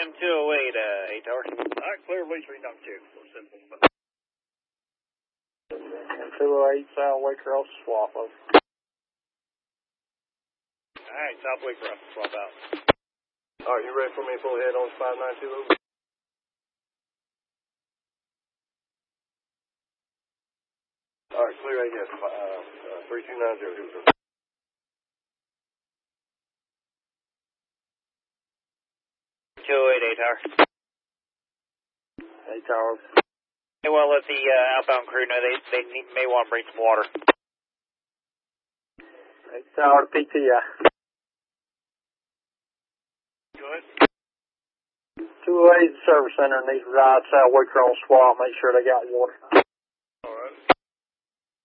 AM 208, 8 Tower. Alright, clear lease read number 2. 208 South Waycross swap over. Alright, South Waycross swap out. Alright, you ready for me to pull ahead on 592 over? Alright, clear AS, 3290. 208, 8 Tower. 8 Tower. Hey, well, let the outbound crew know they may want to bring some water. 8 Tower to PTI. Go ahead. 208 Service Center needs to ride South Waycross swap, make sure they got water.